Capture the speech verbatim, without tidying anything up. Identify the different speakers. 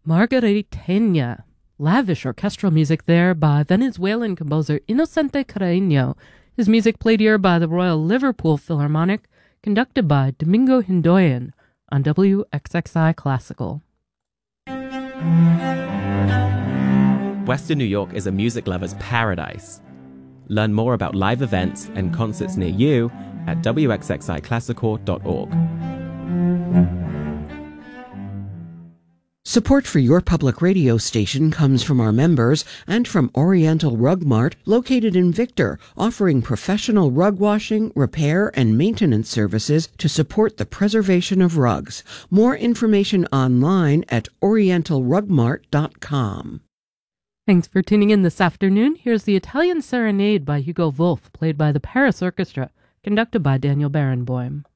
Speaker 1: Margariteña. Lavish orchestral music there by Venezuelan composer Inocente Carreño. His music played here by the Royal Liverpool Philharmonic, conducted by Domingo Hindoyan on W X X I Classical.
Speaker 2: Western New York is a music lover's paradise. Learn more about live events and concerts near you at W X X I classical dot org.
Speaker 3: Support for your public radio station comes from our members and from Oriental Rug Mart, located in Victor, offering professional rug washing, repair, and maintenance services to support the preservation of rugs. More information online at oriental rug mart dot com.
Speaker 1: Thanks for tuning in this afternoon. Here's the Italian Serenade by Hugo Wolf, played by the Paris Orchestra, conducted by Daniel Barenboim.